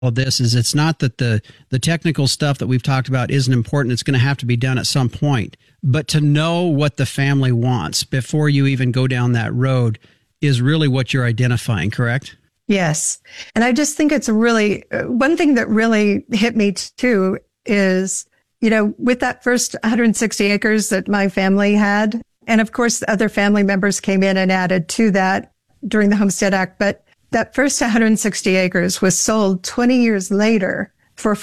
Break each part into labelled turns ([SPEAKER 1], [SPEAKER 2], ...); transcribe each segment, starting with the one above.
[SPEAKER 1] of this is it's not that the technical stuff that we've talked about isn't important. It's going to have to be done at some point. But to know what the family wants before you even go down that road is really what you're identifying, correct?
[SPEAKER 2] Yes. And I just think it's really, one thing that really hit me too is, with that first 160 acres that my family had, and of course other family members came in and added to that during the Homestead Act, but that first 160 acres was sold 20 years later for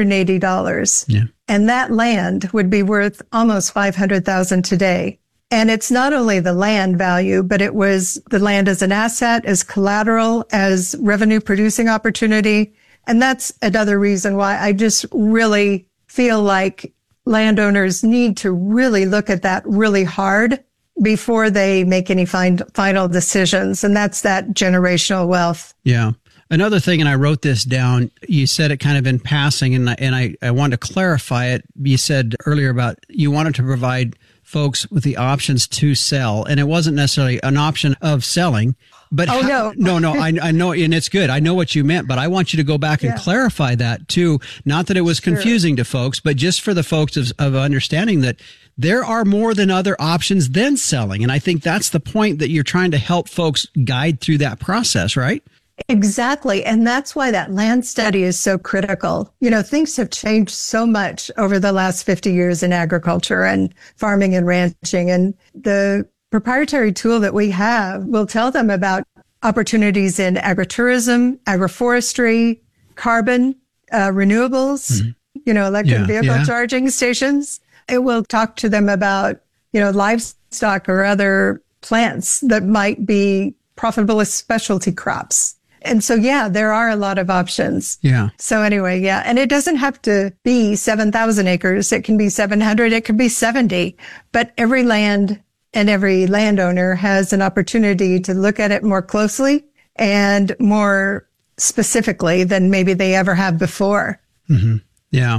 [SPEAKER 2] $480. Yeah. And that land would be worth almost $500,000 today. And it's not only the land value, but it was the land as an asset, as collateral, as revenue producing opportunity. And that's another reason why I just really feel like landowners need to really look at that really hard before they make any final decisions. And that's that generational wealth.
[SPEAKER 1] Yeah. Another thing, and I wrote this down, you said it kind of in passing, and I wanted to clarify it. You said earlier about you wanted to provide folks with the options to sell, and it wasn't necessarily an option of selling, but no, I know, and it's good. I know what you meant, but I want you to go back and clarify that too. Not that it was confusing to folks, but just for the folks of understanding that there are more than other options than selling. And I think that's the point that you're trying to help folks guide through that process, right?
[SPEAKER 2] Exactly. And that's why that land study is so critical. Things have changed so much over the last 50 years in agriculture and farming and ranching. And the proprietary tool that we have will tell them about opportunities in agritourism, agroforestry, carbon, renewables, electric vehicle charging stations. It will talk to them about, livestock or other plants that might be profitable as specialty crops. And so, there are a lot of options. Yeah. So anyway, and it doesn't have to be 7,000 acres. It can be 700. It could be 70. But every land and every landowner has an opportunity to look at it more closely and more specifically than maybe they ever have before.
[SPEAKER 1] Mm-hmm. Yeah.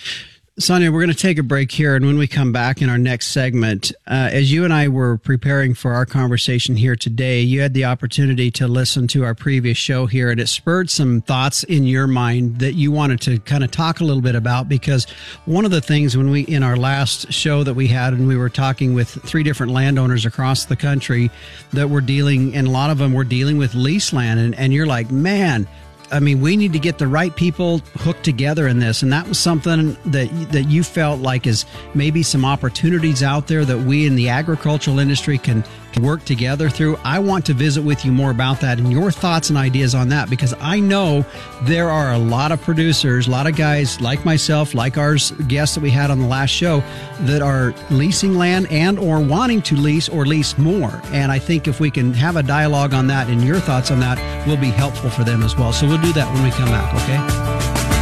[SPEAKER 1] Sonia, we're going to take a break here. And when we come back in our next segment, as you and I were preparing for our conversation here today, you had the opportunity to listen to our previous show here, and it spurred some thoughts in your mind that you wanted to kind of talk a little bit about, because one of the things in our last show that we had, and we were talking with 3 different landowners across the country that were dealing, and a lot of them were dealing with lease land. And you're like, man, I mean, we need to get the right people hooked together in this. And that was something that you felt like is maybe some opportunities out there that we in the agricultural industry can work together through. I want to visit with you more about that and your thoughts and ideas on that, because I know there are a lot of producers, a lot of guys like myself, like our guests that we had on the last show, that are leasing land and or wanting to lease or lease more. And I think if we can have a dialogue on that and your thoughts on that will be helpful for them as well. So we'll do that when we come back, okay?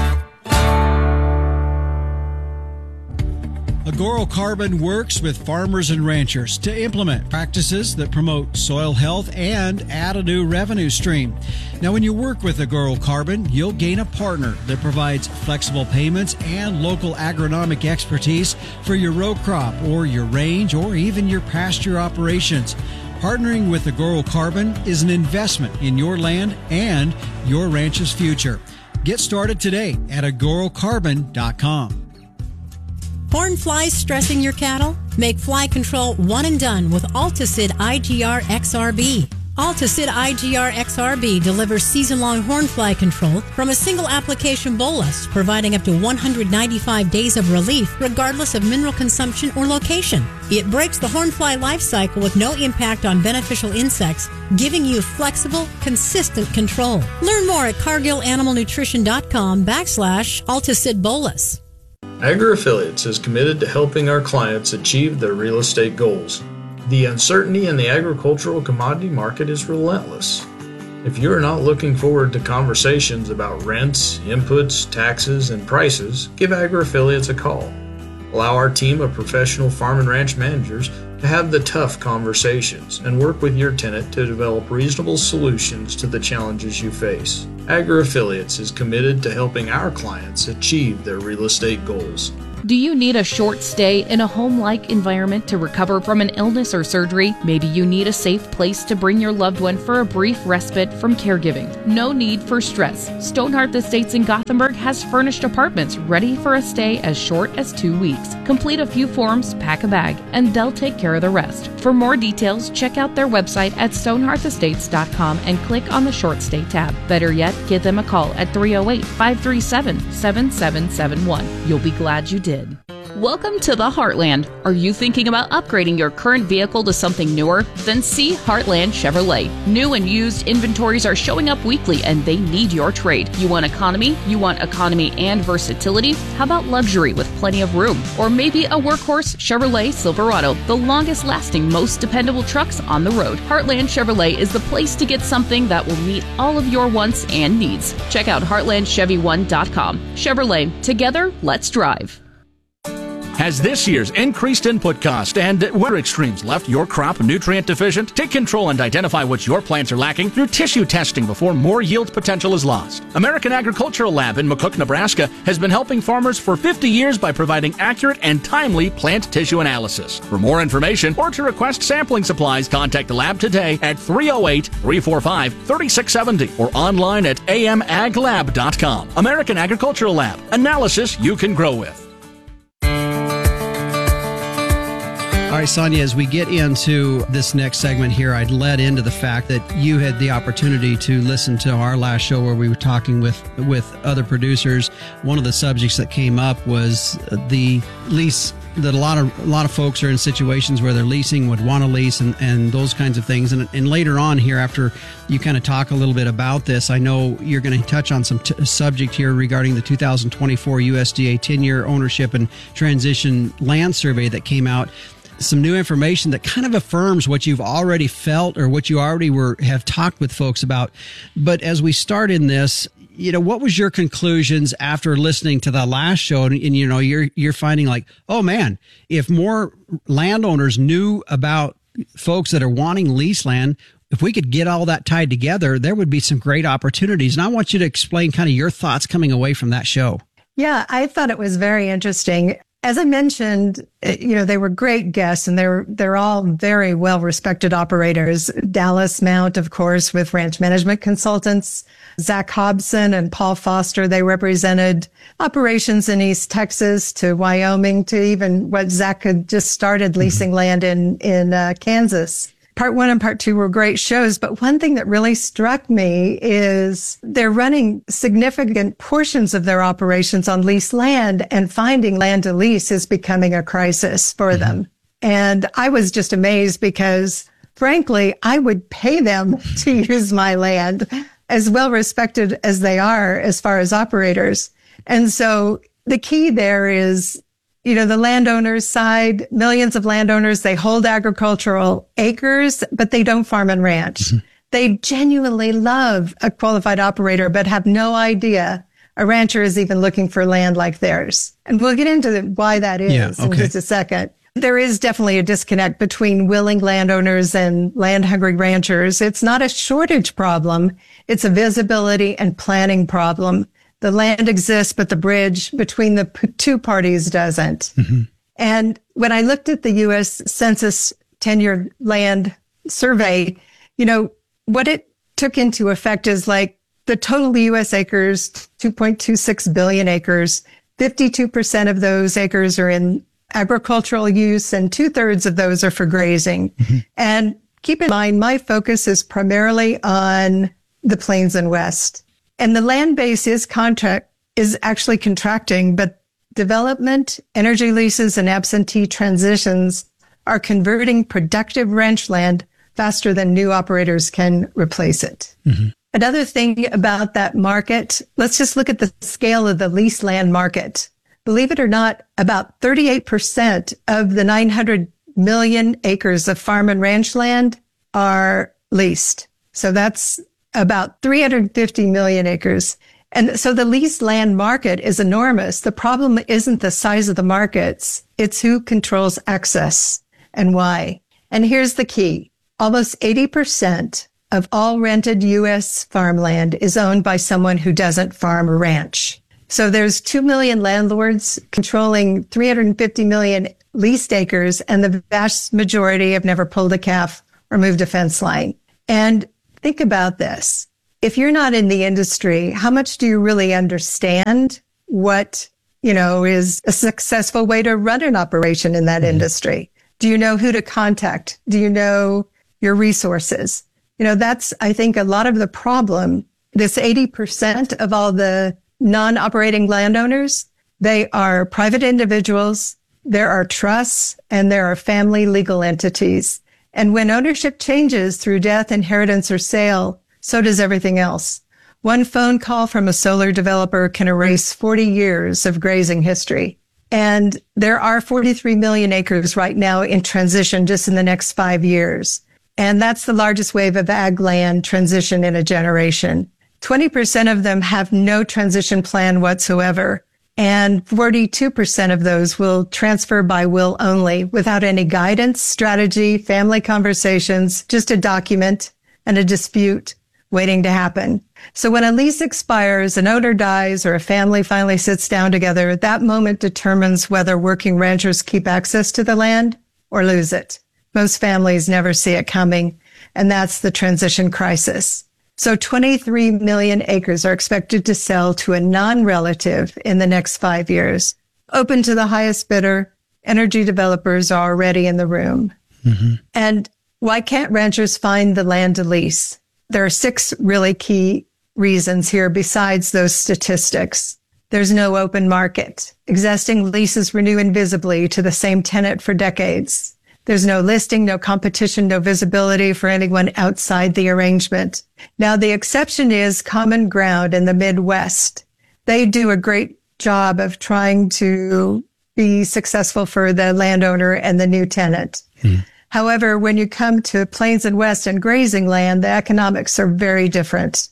[SPEAKER 1] Agoro Carbon works with farmers and ranchers to implement practices that promote soil health and add a new revenue stream. Now, when you work with Agoro Carbon, you'll gain a partner that provides flexible payments and local agronomic expertise for your row crop or your range or even your pasture operations. Partnering with Agoro Carbon is an investment in your land and your ranch's future. Get started today at agorocarbon.com.
[SPEAKER 3] Horn flies stressing your cattle? Make fly control one and done with Alticid IGR XRB. Alticid IGR XRB delivers season-long horn fly control from a single application bolus, providing up to 195 days of relief regardless of mineral consumption or location. It breaks the horn fly life cycle with no impact on beneficial insects, giving you flexible, consistent control. Learn more at CargillAnimalNutrition.com/Alticid bolus.
[SPEAKER 4] AgriAffiliates is committed to helping our clients achieve their real estate goals. The uncertainty in the agricultural commodity market is relentless. If you're not looking forward to conversations about rents, inputs, taxes, and prices, give AgriAffiliates a call. Allow our team of professional farm and ranch managers to have the tough conversations and work with your tenant to develop reasonable solutions to the challenges you face. AgriAffiliates is committed to helping our clients achieve their real estate goals.
[SPEAKER 5] Do you need a short stay in a home-like environment to recover from an illness or surgery? Maybe you need a safe place to bring your loved one for a brief respite from caregiving. No need for stress. Stonehearth Estates in Gothenburg has furnished apartments ready for a stay as short as 2 weeks. Complete a few forms, pack a bag, and they'll take care of the rest. For more details, check out their website at stonehearthestates.com and click on the short stay tab. Better yet, give them a call at 308-537-7771. You'll be glad you did. Welcome to the Heartland. Are you thinking about upgrading your current vehicle to something newer? Then see Heartland Chevrolet. New and used inventories are showing up weekly and they need your trade. You want economy? You want economy and versatility? How about luxury with plenty of room? Or maybe a workhorse Chevrolet Silverado, the longest lasting, most dependable trucks on the road. Heartland Chevrolet is the place to get something that will meet all of your wants and needs. Check out heartlandchevy1.com. Chevrolet, together, let's drive.
[SPEAKER 6] Has this year's increased input cost and weather extremes left your crop nutrient deficient? Take control and identify what your plants are lacking through tissue testing before more yield potential is lost. American Agricultural Lab in McCook, Nebraska has been helping farmers for 50 years by providing accurate and timely plant tissue analysis. For more information or to request sampling supplies, contact the lab today at 308-345-3670 or online at amaglab.com. American Agricultural Lab. Analysis you can grow with.
[SPEAKER 1] All right, Sonia, as we get into this next segment here, I'd led into the fact that you had the opportunity to listen to our last show where we were talking with other producers. One of the subjects that came up was the lease, that a lot of folks are in situations where they're leasing, would want to lease, and those kinds of things. And later on here, after you kind of talk a little bit about this, I know you're going to touch on some subject here regarding the 2024 USDA 10-year ownership and transition land survey that came out. Some new information that kind of affirms what you've already felt or what you already have talked with folks about. But as we start in this, what was your conclusions after listening to the last show? And you're finding like, oh man, if more landowners knew about folks that are wanting lease land, if we could get all that tied together, there would be some great opportunities. And I want you to explain kind of your thoughts coming away from that show.
[SPEAKER 2] Yeah, I thought it was very interesting. As I mentioned, they were great guests and they're all very well-respected operators. Dallas Mount, of course, with Ranch Management Consultants, Zach Hobson and Paul Foster. They represented operations in East Texas to Wyoming to even what Zach had just started leasing land in Kansas. Part 1 and Part 2 were great shows, but one thing that really struck me is they're running significant portions of their operations on leased land, and finding land to lease is becoming a crisis for them. And I was just amazed because, frankly, I would pay them to use my land, as well respected as they are as far as operators. And so the key there is, the landowners side, millions of landowners, they hold agricultural acres, but they don't farm and ranch. They genuinely love a qualified operator, but have no idea a rancher is even looking for land like theirs. And we'll get into why that is in just a second. There is definitely a disconnect between willing landowners and land-hungry ranchers. It's not a shortage problem. It's a visibility and planning problem. The land exists, but the bridge between the two parties doesn't. And when I looked at the U.S. Census 10-year land survey, what it took into effect is like the total U.S. acres, 2.26 billion acres, 52% of those acres are in agricultural use and 2/3 of those are for grazing. And keep in mind, my focus is primarily on the Plains and West. And the land base is actually contracting, but development, energy leases, and absentee transitions are converting productive ranch land faster than new operators can replace it. Another thing about that market, let's just look at the scale of the leased land market. Believe it or not, about 38% of the 900 million acres of farm and ranch land are leased. So that's about 350 million acres. And so the leased land market is enormous. The problem isn't the size of the markets. It's who controls access and why. And here's the key. Almost 80% of all rented U.S. farmland is owned by someone who doesn't farm or ranch. So there's 2 million landlords controlling 350 million leased acres, and the vast majority have never pulled a calf or moved a fence line. And think about this. If you're not in the industry, how much do you really understand what, is a successful way to run an operation in that industry? Do you know who to contact? Do you know your resources? That's, I think, a lot of the problem. This 80% of all the non-operating landowners, they are private individuals, there are trusts, and there are family legal entities. And when ownership changes through death, inheritance, or sale, so does everything else. One phone call from a solar developer can erase 40 years of grazing history. And there are 43 million acres right now in transition just in the next 5 years. And that's the largest wave of ag land transition in a generation. 20% of them have no transition plan whatsoever. And 42% of those will transfer by will only without any guidance, strategy, family conversations, just a document and a dispute waiting to happen. So when a lease expires, an owner dies, or a family finally sits down together, that moment determines whether working ranchers keep access to the land or lose it. Most families never see it coming, and that's the transition crisis. So 23 million acres are expected to sell to a non-relative in the next 5 years. Open to the highest bidder, energy developers are already in the room. Mm-hmm. And why can't ranchers find the land to lease? There are 6 really key reasons here besides those statistics. There's no open market. Existing leases renew invisibly to the same tenant for decades. There's no listing, no competition, no visibility for anyone outside the arrangement. Now, the exception is Common Ground in the Midwest. They do a great job of trying to be successful for the landowner and the new tenant. However, when you come to Plains and West and grazing land, the economics are very different.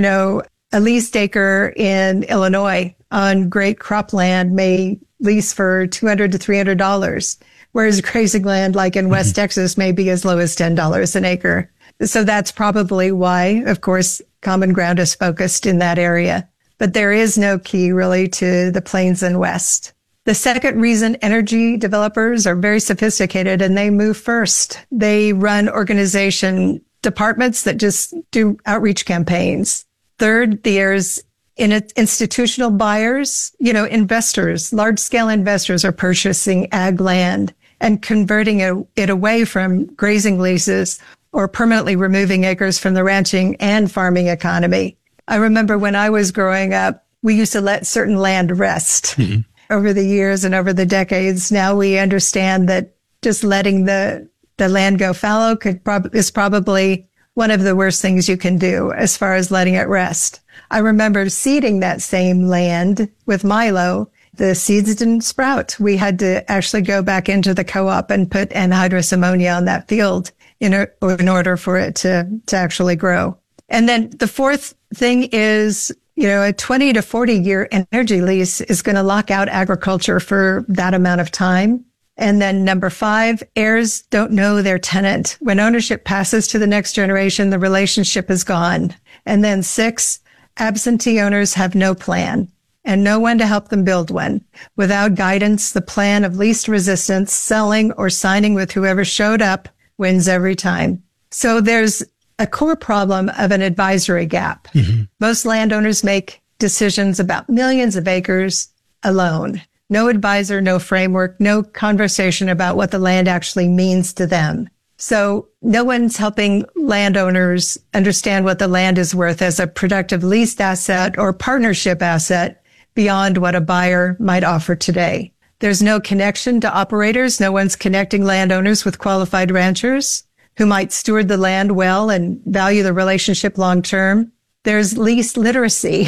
[SPEAKER 2] A leased acre in Illinois on great cropland may lease for $200 to $300. Whereas grazing land, like in West Texas, may be as low as $10 an acre. So that's probably why, of course, Common Ground is focused in that area. But there is no key really to the Plains and West. The second reason, energy developers are very sophisticated and they move first. They run organization departments that just do outreach campaigns. Third, there's institutional buyers, investors, large-scale investors are purchasing ag land and converting it away from grazing leases or permanently removing acres from the ranching and farming economy. I remember when I was growing up, we used to let certain land rest. Over the years and over the decades. Now we understand that just letting the land go fallow is probably one of the worst things you can do as far as letting it rest. I remember seeding that same land with Milo. The seeds didn't sprout. We had to actually go back into the co-op and put anhydrous ammonia on that field in order for it to actually grow. And then the fourth thing is, a 20 to 40 year energy lease is going to lock out agriculture for that amount of time. And then number 5, heirs don't know their tenant. When ownership passes to the next generation, the relationship is gone. And then 6, absentee owners have no plan and no one to help them build one. Without guidance, the plan of least resistance, selling or signing with whoever showed up wins every time. So there's a core problem of an advisory gap. Most landowners make decisions about millions of acres alone. No advisor, no framework, no conversation about what the land actually means to them. So no one's helping landowners understand what the land is worth as a productive leased asset or partnership asset beyond what a buyer might offer today. There's no connection to operators. No one's connecting landowners with qualified ranchers who might steward the land well and value the relationship long term. There's lease literacy.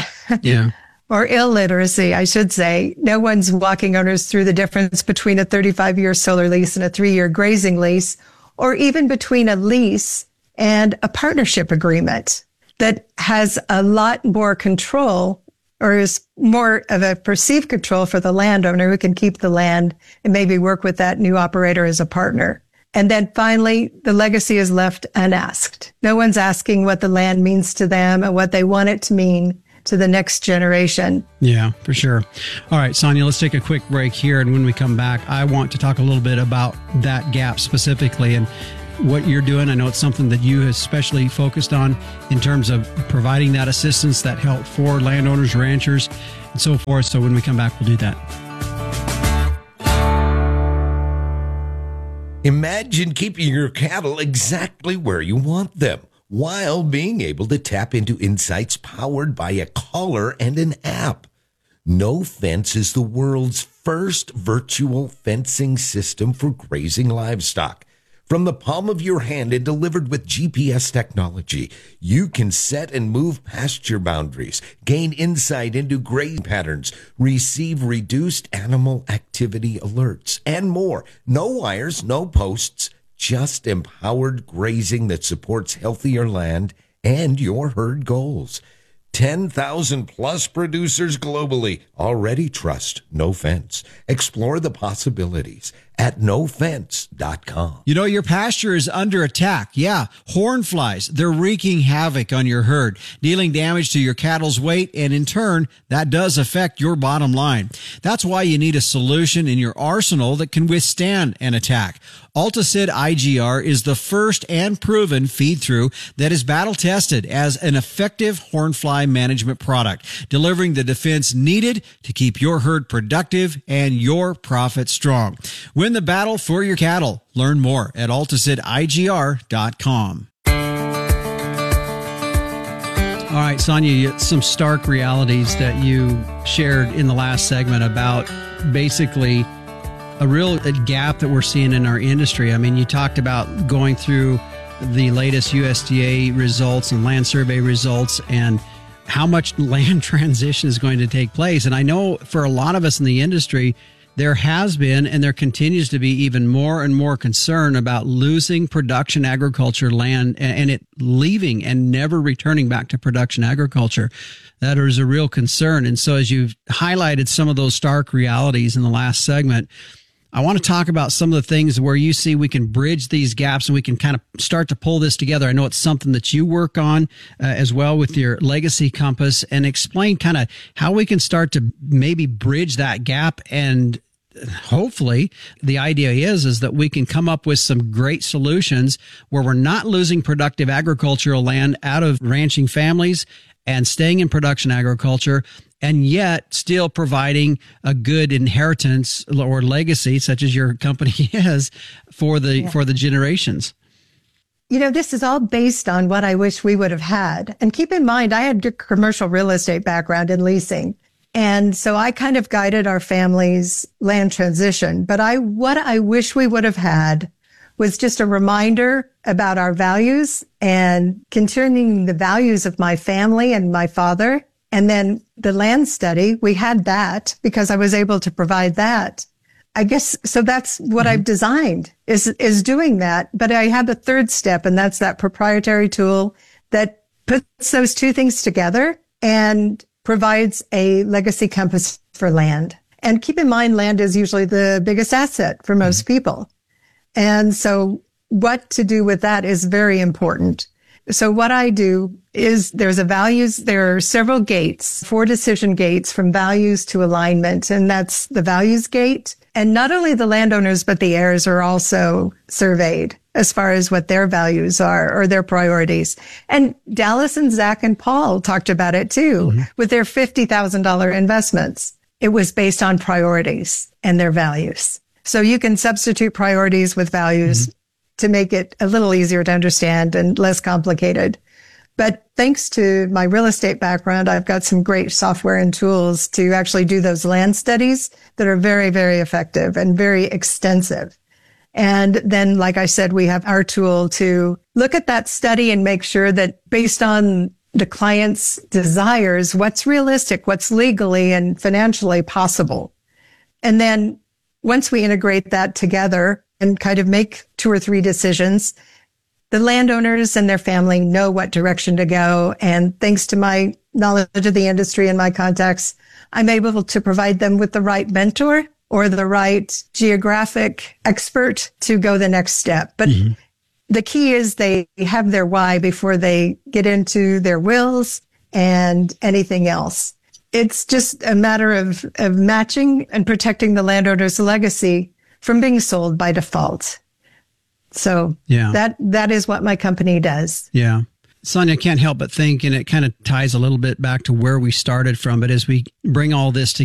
[SPEAKER 2] Or illiteracy, I should say. No one's walking owners through the difference between a 35-year solar lease and a 3-year grazing lease, or even between a lease and a partnership agreement that has a lot more control, or is more of a perceived control for the landowner who can keep the land and maybe work with that new operator as a partner. And then finally, the legacy is left unasked. No one's asking what the land means to them and what they want it to mean to the next generation.
[SPEAKER 1] Yeah, for sure. All right, Sonia, let's take a quick break here. And when we come back, I want to talk a little bit about that gap specifically and what you're doing. I know it's something that you especially focused on in terms of providing that assistance, that help for landowners, ranchers, and so forth. So when we come back, we'll do that.
[SPEAKER 7] Imagine keeping your cattle exactly where you want them while being able to tap into insights powered by a collar and an app. No Fence is the world's first virtual fencing system for grazing livestock. From the palm of your hand and delivered with GPS technology, you can set and move pasture boundaries, gain insight into grazing patterns, receive reduced animal activity alerts, and more. No wires, no posts, just empowered grazing that supports healthier land and your herd goals. 10,000 plus producers globally already trust No Fence. Explore the possibilities at nofence.com.
[SPEAKER 1] You know, your pasture is under attack. Yeah, horn flies. They're wreaking havoc on your herd, dealing damage to your cattle's weight, and in turn, that does affect your bottom line. That's why you need a solution in your arsenal that can withstand an attack. Alticid IGR is the first and proven feed-through that is battle-tested as an effective hornfly management product, delivering the defense needed to keep your herd productive and your profit strong. Win the battle for your cattle. Learn more at AlticidIGR.com. All right, Sonia, some stark realities that you shared in the last segment about basically a real gap that we're seeing in our industry. I mean, you talked about going through the latest USDA results and land survey results and how much land transition is going to take place. And I know for a lot of us in the industry, there has been and there continues to be even more and more concern about losing production agriculture land and it leaving and never returning back to production agriculture. That is a real concern. And so as you've highlighted some of those stark realities in the last segment, I want to talk about some of the things where you see we can bridge these gaps and we can kind of start to pull this together. I know it's something that you work on as well with your Legacy Compass, and explain kind of how we can start to maybe bridge that gap. And hopefully the idea is that we can come up with some great solutions where we're not losing productive agricultural land out of ranching families and staying in production agriculture, and yet still providing a good inheritance or legacy, such as your company is, for the generations.
[SPEAKER 2] You know, this is all based on what I wish we would have had. And keep in mind, I had a commercial real estate background in leasing. And so I kind of guided our family's land transition. But what I wish we would have had was just a reminder about our values and continuing the values of my family and my father. And then the land study, we had that because I was able to provide that. I guess, so that's what I've designed is doing that. But I have a third step, and that's that proprietary tool that puts those two things together and provides a legacy compass for land. And keep in mind, land is usually the biggest asset for most people. And so what to do with that is very important. So what I do is there are several gates, 4 decision gates from values to alignment. And that's the values gate. And not only the landowners, but the heirs are also surveyed as far as what their values are or their priorities. And Dallas and Zach and Paul talked about it too, with their $50,000 investments. It was based on priorities and their values. So you can substitute priorities with values to make it a little easier to understand and less complicated. But thanks to my real estate background, I've got some great software and tools to actually do those land studies that are very, very effective and very extensive. And then, like I said, we have our tool to look at that study and make sure that based on the client's desires, what's realistic, what's legally and financially possible. And then once we integrate that together and kind of make 2 or 3 decisions, the landowners and their family know what direction to go. And thanks to my knowledge of the industry and my contacts, I'm able to provide them with the right mentor or the right geographic expert to go the next step. But the key is they have their why before they get into their wills and anything else. It's just a matter of matching and protecting the landowner's legacy from being sold by default. So that is what my company does.
[SPEAKER 1] Yeah. Sonia, I can't help but think, and it kind of ties a little bit back to where we started from, but as we bring all this together,